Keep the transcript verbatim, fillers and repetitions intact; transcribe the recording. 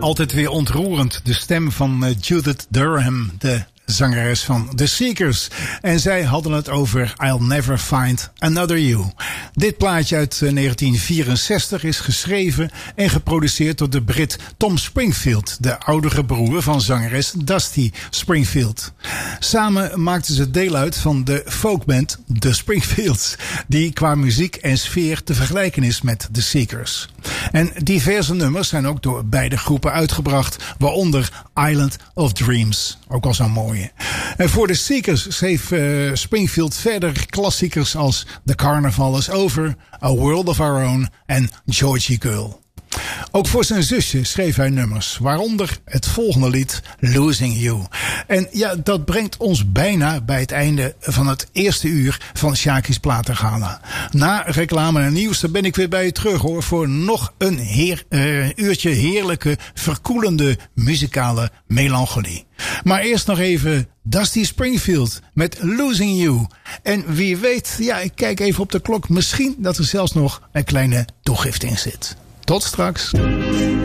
Altijd weer ontroerend. De stem van uh, Judith Durham, de zangeres van The Seekers. En zij hadden het over I'll Never Find Another You. Dit plaatje uit uh, negentien vierenzestig is geschreven en geproduceerd door de Brit Tom Springfield, de oudere broer van zangeres Dusty Springfield. Samen maakten ze deel uit van de folkband The Springfields, die qua muziek en sfeer te vergelijken is met The Seekers. En diverse nummers zijn ook door beide groepen uitgebracht, waaronder Island of Dreams. Ook al zo'n mooie. En voor de Seekers schreef uh, Springfield verder klassiekers als The Carnival is Over, A World of Our Own en Georgie Girl. Ook voor zijn zusje schreef hij nummers, waaronder het volgende lied Losing You. En ja, dat brengt ons bijna bij het einde van het eerste uur van Sjaki's Platengala. Na reclame en nieuws, dan ben ik weer bij je terug hoor, voor nog een heer, uh, uurtje heerlijke, verkoelende muzikale melancholie. Maar eerst nog even Dusty Springfield met Losing You. En wie weet, ja, ik kijk even op de klok, misschien dat er zelfs nog een kleine toegift in zit. Tot straks.